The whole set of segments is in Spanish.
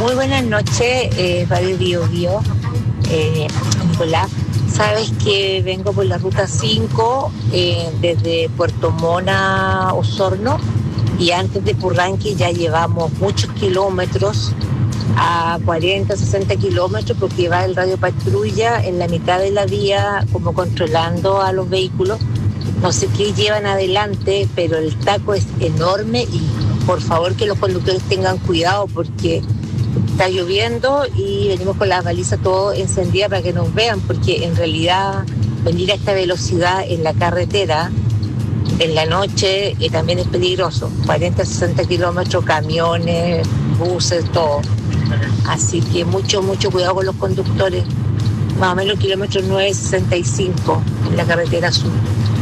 Muy buenas noches, Radio Bio Bio. Nicolás, sabes que vengo por la ruta 5 desde Puerto Mona, Osorno, y antes de Purranque ya llevamos muchos kilómetros, a 40, 60 kilómetros, porque va el radio patrulla en la mitad de la vía, como controlando a los vehículos. No sé qué llevan adelante, pero el taco es enorme y por favor que los conductores tengan cuidado porque está lloviendo y venimos con las balizas todo encendidas para que nos vean, porque en realidad venir a esta velocidad en la carretera en la noche también es peligroso. 40, 60 kilómetros, camiones, buses, todo. Así que mucho cuidado con los conductores. Más o menos kilómetro 965 en la carretera sur.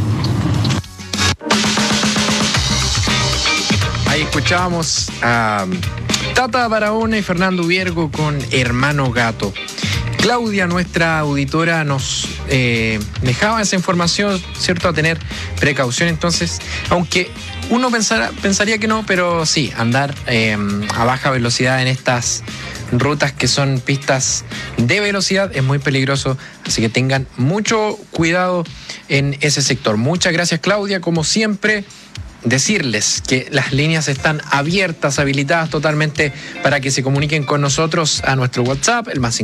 Ahí escuchábamos a Tata Barahona y Fernando Viergo con Hermano Gato. Claudia, nuestra auditora, nos dejaba esa información, ¿cierto? A tener precaución, entonces, aunque uno pensaría que no, pero sí, andar a baja velocidad en estas rutas que son pistas de velocidad es muy peligroso, así que tengan mucho cuidado en ese sector. Muchas gracias, Claudia, como siempre. Decirles que las líneas están abiertas, habilitadas totalmente para que se comuniquen con nosotros a nuestro WhatsApp, el más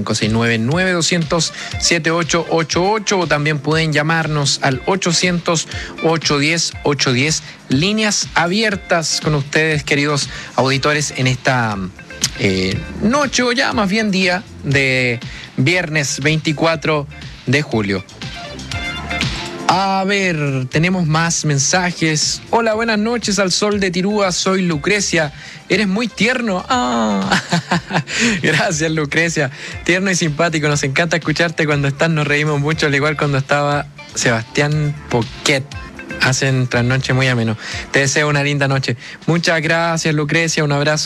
569-9200-7888, o también pueden llamarnos al 800-810-810. Líneas abiertas con ustedes, queridos auditores, en esta noche, o ya más bien día, de viernes 24 de julio. A ver, tenemos más mensajes. Hola, buenas noches al sol de Tirúa, soy Lucrecia. Eres muy tierno. Ah. Gracias, Lucrecia. Tierno y simpático, nos encanta escucharte cuando estás, nos reímos mucho, al igual cuando estaba Sebastián Poquet. Hacen trasnoche muy ameno. Te deseo una linda noche. Muchas gracias, Lucrecia, un abrazo.